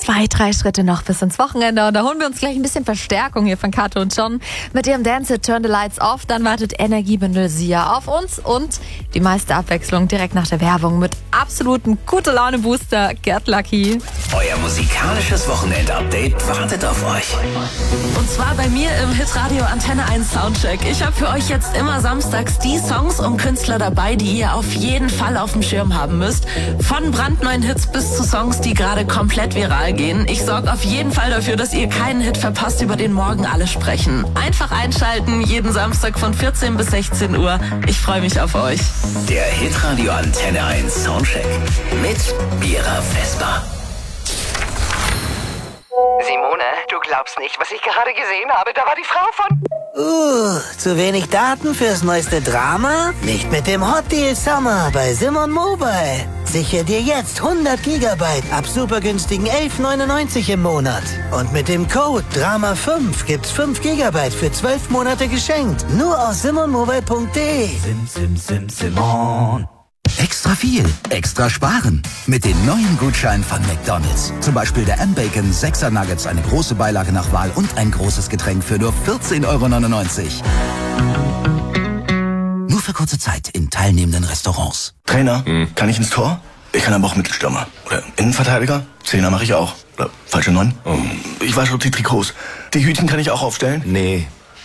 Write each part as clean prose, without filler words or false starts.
2-3 Schritte noch bis ins Wochenende. Und da holen wir uns gleich ein bisschen Verstärkung hier von Kato und John mit ihrem Dance It, Turn the Lights Off. Dann wartet Energiebündel Sia auf uns und die meiste Abwechslung direkt nach der Werbung mit absolutem Gute-Laune-Booster Get Lucky. Euer musikalisches Wochenend-Update wartet auf euch. Und zwar bei mir im Hitradio Antenne 1 Soundcheck. Ich habe für euch jetzt immer samstags die Songs und Künstler dabei, die ihr auf jeden Fall auf dem Schirm haben müsst. Von brandneuen Hits bis zu Songs, die gerade komplett viral gehen. Ich sorge auf jeden Fall dafür, dass ihr keinen Hit verpasst, über den morgen alle sprechen. Einfach einschalten, jeden Samstag von 14 bis 16 Uhr. Ich freue mich auf euch. Der Hitradio Antenne 1 Soundcheck mit Mira Vesper. Simone, du glaubst nicht, was ich gerade gesehen habe. Da war die Frau von... Zu wenig Daten fürs neueste Drama? Nicht mit dem Hot Deal Summer bei Simon Mobile. Sichere dir jetzt 100 Gigabyte ab super günstigen 11,99 im Monat. Und mit dem Code DRAMA5 gibt's 5 Gigabyte für 12 Monate geschenkt. Nur aus simonmobile.de. Simon. Extra viel, extra sparen. Mit den neuen Gutscheinen von McDonald's. Zum Beispiel der M-Bacon 6er Nuggets, eine große Beilage nach Wahl und ein großes Getränk für nur 14,99 €. Nur für kurze Zeit in teilnehmenden Restaurants. Trainer, kann ich ins Tor? Ich kann aber auch Mittelstürmer. Oder Innenverteidiger? Zehner mache ich auch. Oder falsche 9? Ich wasche die Trikots. Die Hütchen kann ich auch aufstellen? Nee.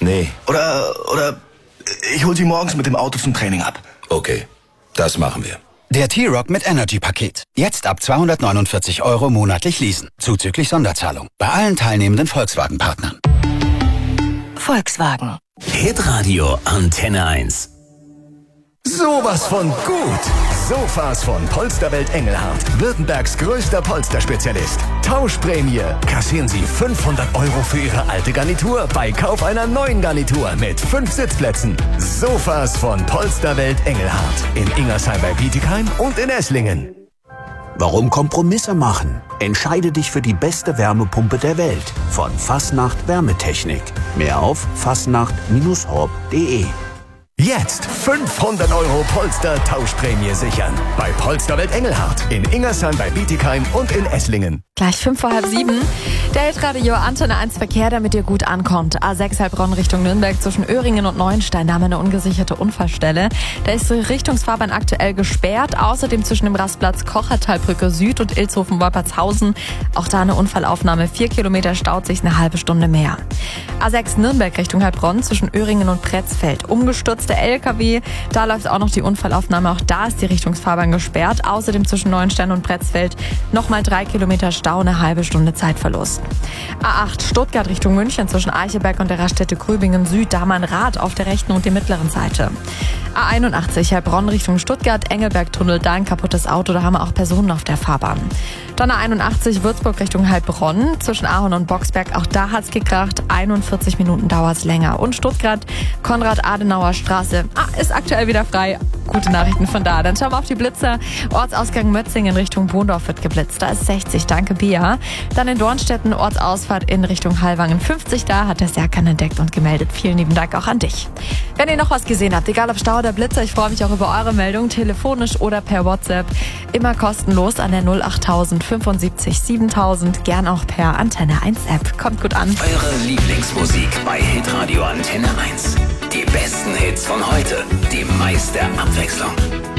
Oder ich hol sie morgens mit dem Auto zum Training ab. Okay, das machen wir. Der T-Rock mit Energy-Paket. Jetzt ab 249 € monatlich leasen. Zuzüglich Sonderzahlung. Bei allen teilnehmenden Volkswagen-Partnern. Volkswagen. Hitradio Antenne 1. Sowas von gut. Sofas von Polsterwelt Engelhardt. Württembergs größter Polsterspezialist. Tauschprämie. Kassieren Sie 500 € für Ihre alte Garnitur bei Kauf einer neuen Garnitur mit 5 Sitzplätzen. Sofas von Polsterwelt Engelhardt. In Ingersheim bei Bietigheim und in Esslingen. Warum Kompromisse machen? Entscheide dich für die beste Wärmepumpe der Welt. Von Fasnacht Wärmetechnik. Mehr auf fasnacht-horb.de. Jetzt 500 € Polster-Tauschprämie sichern. Bei Polsterwelt Engelhardt. In Ingersheim bei Bietigheim und in Esslingen. Gleich 6:55. Der Hitradio Antenne 1 Verkehr, damit ihr gut ankommt. A6 Heilbronn Richtung Nürnberg zwischen Öhringen und Neuenstein. Da haben wir eine ungesicherte Unfallstelle. Da ist die Richtungsfahrbahn aktuell gesperrt. Außerdem zwischen dem Rastplatz Kochertalbrücke Süd und Ilshofen-Wolpertshausen. Auch da eine Unfallaufnahme. 4 Kilometer staut sich eine halbe Stunde mehr. A6 Nürnberg Richtung Heilbronn zwischen Öhringen und Pretzfeld. Umgestürzter LKW. Da läuft auch noch die Unfallaufnahme. Auch da ist die Richtungsfahrbahn gesperrt. Außerdem zwischen Neuenstein und Pretzfeld nochmal 3 Kilometer Stau, eine halbe Stunde Zeitverlust. A8 Stuttgart Richtung München zwischen Eicheberg und der Raststätte Grübingen Süd. Da haben wir ein Rad auf der rechten und der mittleren Seite. A81 Heilbronn Richtung Stuttgart, Engelbergtunnel, da ein kaputtes Auto. Da haben wir auch Personen auf der Fahrbahn. Dann A81 Würzburg Richtung Heilbronn zwischen Ahorn und Boxberg. Auch da hat's gekracht. 41 Minuten dauert's länger. Und Stuttgart, Konrad-Adenauer-Straße. Ist aktuell wieder frei. Gute Nachrichten von da. Dann schauen wir auf die Blitzer. Ortsausgang Mötzingen Richtung Bohndorf wird geblitzt. Da ist 60. Danke, Bea. Dann in Dornstetten Ortsausfahrt in Richtung Hallwangen 50. Da hat der Serkan entdeckt und gemeldet. Vielen lieben Dank auch an dich. Wenn ihr noch was gesehen habt, egal ob Stau oder Blitzer, ich freue mich auch über eure Meldung, telefonisch oder per WhatsApp. Immer kostenlos an der 08000 75 7000. Gern auch per Antenne 1 App. Kommt gut an. Eure Lieblingsmusik bei Hitradio Antenne 1. Die besten Hits von heute. Die meiste Abwechslung.